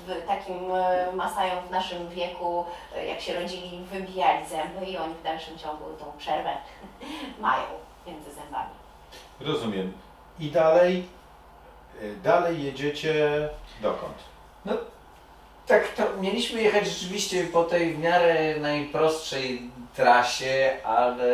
takim Masają w naszym wieku, jak się rodzili, wybijali zęby i oni w dalszym ciągu tą przerwę mają między zębami. Rozumiem. I dalej jedziecie dokąd? No, tak, to mieliśmy jechać rzeczywiście po tej w miarę najprostszej trasie, ale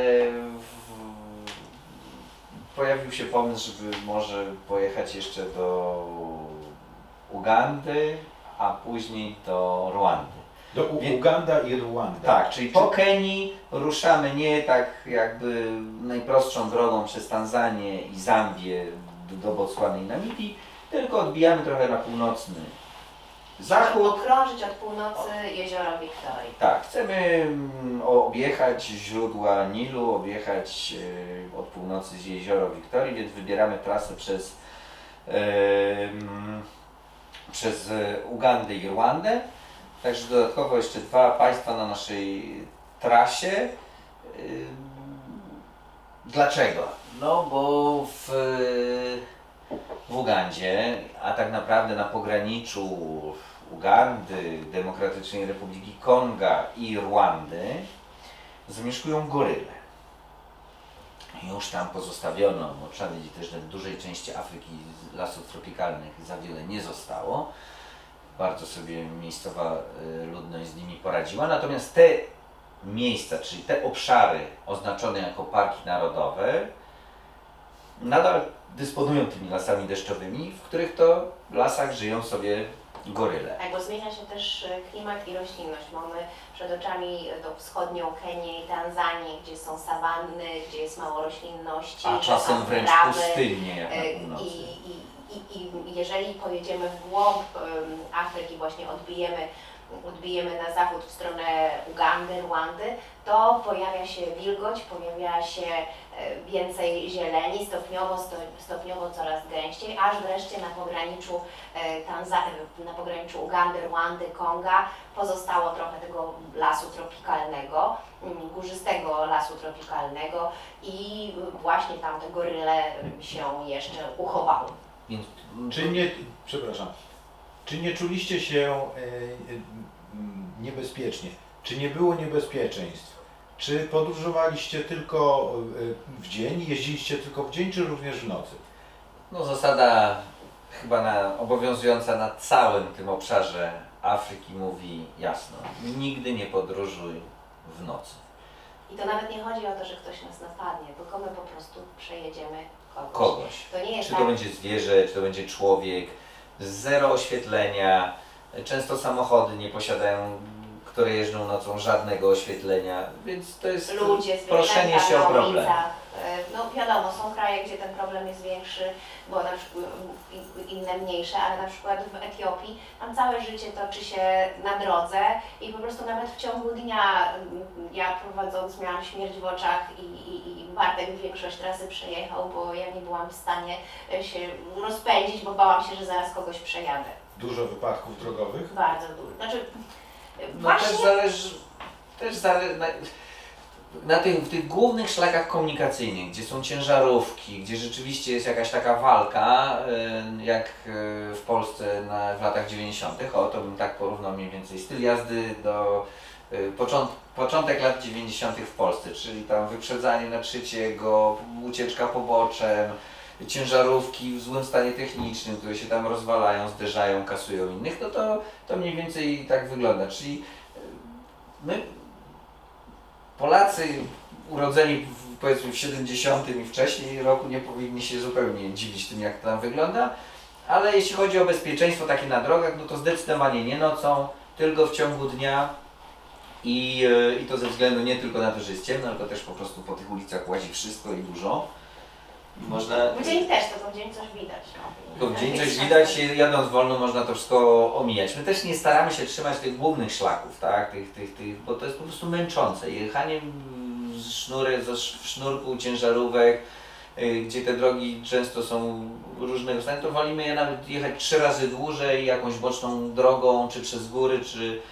pojawił się pomysł, żeby może pojechać jeszcze do Ugandy, a później do Rwandy. Do Uganda i Rwanda. Tak, czyli po Kenii ruszamy nie tak jakby najprostszą drogą przez Tanzanię i Zambię do Botswany i Namibii, tylko odbijamy trochę na północny zachód. Okrążyć od północy jezioro Wiktorii. Tak, chcemy objechać źródła Nilu, objechać od północy z jezioro Wiktorii, więc wybieramy trasę przez Ugandę i Rwandę. Także dodatkowo jeszcze 2 państwa na naszej trasie. Dlaczego? No bo w Ugandzie, a tak naprawdę na pograniczu Ugandy, Demokratycznej Republiki Konga i Rwandy zamieszkują goryle. Już tam pozostawiono, bo trzeba wiedzieć też, że w dużej części Afryki lasów tropikalnych za wiele nie zostało. Bardzo sobie miejscowa ludność z nimi poradziła. Natomiast te miejsca, czyli te obszary oznaczone jako parki narodowe, nadal dysponują tymi lasami deszczowymi, w których to lasach żyją sobie goryle. Tak, bo zmienia się też klimat i roślinność. Mamy przed oczami tą wschodnią Kenię i Tanzanię, gdzie są sawanny, gdzie jest mało roślinności. A czasem są wręcz trawy, pustynie jak na północy. I jeżeli pojedziemy w głąb Afryki, właśnie odbijemy na zachód w stronę Ugandy, Rwandy, to pojawia się wilgoć, pojawia się więcej zieleni, stopniowo coraz gęściej, aż wreszcie na pograniczu Ugandy, Rwandy, Konga pozostało trochę tego lasu tropikalnego, górzystego lasu tropikalnego i właśnie tam te goryle się jeszcze uchowały. Więc, Czy nie czuliście się niebezpiecznie? Czy nie było niebezpieczeństw? Czy podróżowaliście tylko w dzień, jeździliście tylko w dzień, czy również w nocy? no zasada chyba obowiązująca na całym tym obszarze Afryki mówi jasno: nigdy nie podróżuj w nocy. I to nawet nie chodzi o to, że ktoś nas napadnie, tylko my po prostu przejedziemy Kogoś. To nie jest Czy tak... to będzie zwierzę, czy to będzie człowiek, zero oświetlenia, często samochody nie posiadają, które jeżdżą nocą, żadnego oświetlenia, więc to jest Ludzie, proszenie się o problem. ulicach. No wiadomo, są kraje, gdzie ten problem jest większy, bo na przykład inne mniejsze, ale na przykład w Etiopii tam całe życie toczy się na drodze i po prostu nawet w ciągu dnia, ja prowadząc miałam śmierć w oczach i Bartek większość trasy przejechał, bo ja nie byłam w stanie się rozpędzić, bo bałam się, że zaraz kogoś przejadę. Dużo wypadków drogowych? Bardzo dużo. Znaczy, No właśnie... też zależy w tych głównych szlakach komunikacyjnych, gdzie są ciężarówki, gdzie rzeczywiście jest jakaś taka walka, jak w Polsce w latach 90., to bym tak porównał mniej więcej styl jazdy do początek lat 90. w Polsce, czyli tam wyprzedzanie na trzeciego, ucieczka poboczem, ciężarówki w złym stanie technicznym, które się tam rozwalają, zderzają, kasują innych, no to mniej więcej tak wygląda. Czyli my, Polacy urodzeni powiedzmy w 70 i wcześniej roku, nie powinni się zupełnie dziwić tym, jak to tam wygląda, ale jeśli chodzi o bezpieczeństwo takie na drogach, no to zdecydowanie nie nocą, tylko w ciągu dnia i to ze względu nie tylko na to, że jest ciemno, tylko też po prostu po tych ulicach łazi wszystko i dużo. W dzień też, to w dzień coś widać. To w dzień coś widać, jadąc wolno można to wszystko omijać. My też nie staramy się trzymać tych głównych szlaków, tak? Bo to jest po prostu męczące. Jechanie w sznurku ciężarówek, gdzie te drogi często są różnego stanu, to wolimy je nawet jechać 3 razy dłużej jakąś boczną drogą, czy przez góry,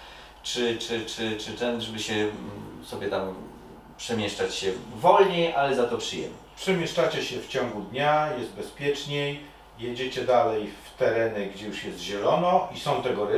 czy ten, żeby się sobie tam przemieszczać się wolniej, ale za to przyjemnie. Przemieszczacie się w ciągu dnia, jest bezpieczniej, jedziecie dalej w tereny, gdzie już jest zielono i są te goryle.